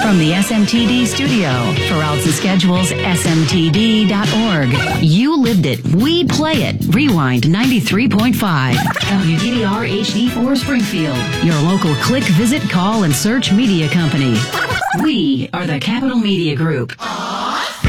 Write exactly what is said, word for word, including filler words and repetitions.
From the S M T D studio, for routes and schedules, S M T D dot org. You lived it. We play it. Rewind ninety-three point five. W D D R H D four Springfield. Your local click, visit, call, and search media company. We are the Capital Media Group.